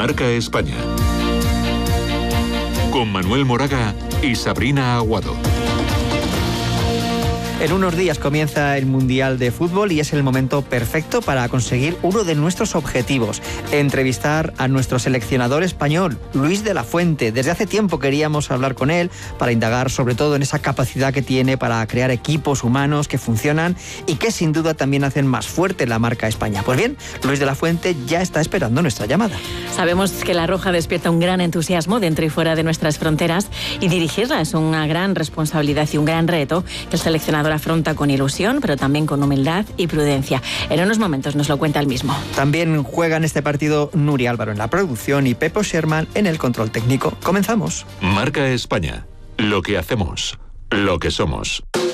Marca España. Con Manuel Moraga y Sabrina Aguado. En unos días comienza el Mundial de Fútbol y es el momento perfecto para conseguir uno de nuestros objetivos: entrevistar a nuestro seleccionador español, Luis de la Fuente. Desde hace tiempo queríamos hablar con él para indagar sobre todo en esa capacidad que tiene para crear equipos humanos que funcionan y que sin duda también hacen más fuerte la marca España. Pues bien, Luis de la Fuente ya está esperando nuestra llamada. Sabemos que La Roja despierta un gran entusiasmo dentro y fuera de nuestras fronteras, y dirigirla es una gran responsabilidad y un gran reto que el seleccionador afronta con ilusión, pero también con humildad y prudencia. En unos momentos nos lo cuenta él mismo. También juegan este partido Nuria Álvaro en la producción y Pepo Sherman en el control técnico. Comenzamos. Marca España. Lo que hacemos, lo que somos.